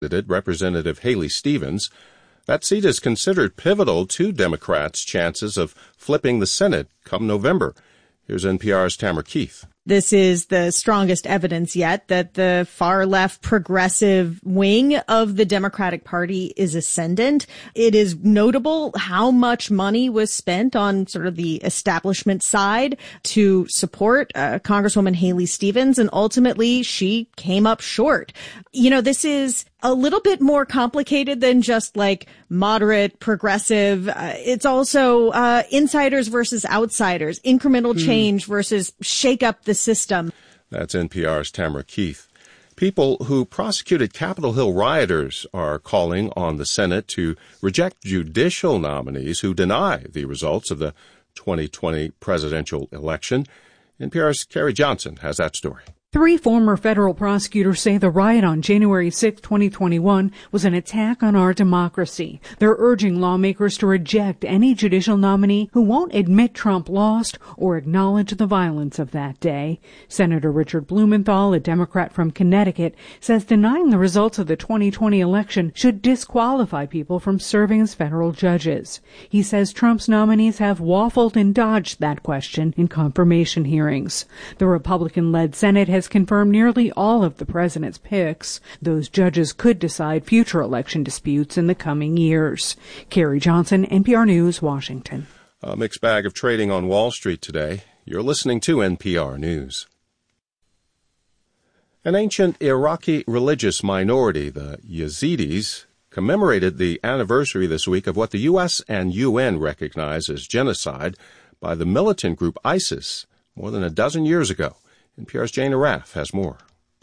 Representative Haley Stevens. That seat is considered pivotal to Democrats' chances of flipping the Senate come November. Here's NPR's Tamara Keith. This is the strongest evidence yet that the far-left progressive wing of the Democratic Party is ascendant. It is notable how much money was spent on sort of the establishment side to support Congresswoman Haley Stevens, and ultimately she came up short. You know, this is a little bit more complicated than just like moderate, progressive. It's also insiders versus outsiders, incremental change versus shake up the system. That's NPR's Tamara Keith. People who prosecuted Capitol Hill rioters are calling on the Senate to reject judicial nominees who deny the results of the 2020 presidential election. NPR's Carrie Johnson has that story. 3 former federal prosecutors say the riot on January 6, 2021 was an attack on our democracy. They're urging lawmakers to reject any judicial nominee who won't admit Trump lost or acknowledge the violence of that day. Senator Richard Blumenthal, a Democrat from Connecticut, says denying the results of the 2020 election should disqualify people from serving as federal judges. He says Trump's nominees have waffled and dodged that question in confirmation hearings. The Republican-led Senate has confirmed nearly all of the president's picks. Those judges could decide future election disputes in the coming years. Carrie Johnson, NPR News, Washington. A mixed bag of trading on Wall Street today. You're listening to NPR News. An ancient Iraqi religious minority, the Yazidis, commemorated the anniversary this week of what the U.S. and UN recognize as genocide by the militant group ISIS more than a dozen years ago. NPR's Jane Arraf has more.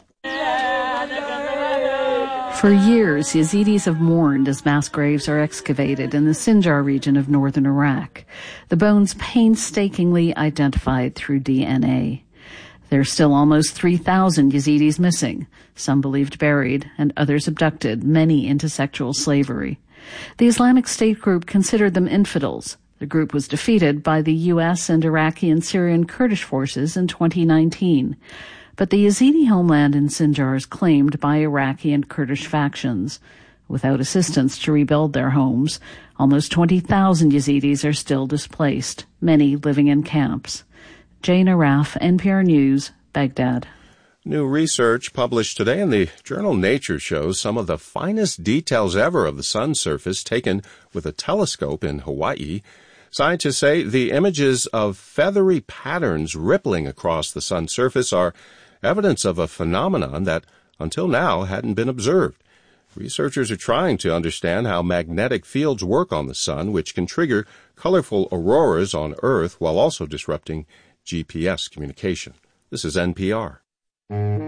For years, Yazidis have mourned as mass graves are excavated in the Sinjar region of northern Iraq. The bones painstakingly identified through DNA. There are still almost 3,000 Yazidis missing, some believed buried and others abducted, many into sexual slavery. The Islamic State group considered them infidels. The group was defeated by the U.S. and Iraqi and Syrian Kurdish forces in 2019. But the Yazidi homeland in Sinjar is claimed by Iraqi and Kurdish factions. Without assistance to rebuild their homes, almost 20,000 Yazidis are still displaced, many living in camps. Jane Arraf, NPR News, Baghdad. New research published today in the journal Nature shows some of the finest details ever of the sun's surface taken with a telescope in Hawaii. Scientists say the images of feathery patterns rippling across the sun's surface are evidence of a phenomenon that until now hadn't been observed. Researchers are trying to understand how magnetic fields work on the sun, which can trigger colorful auroras on Earth while also disrupting GPS communication. This is NPR.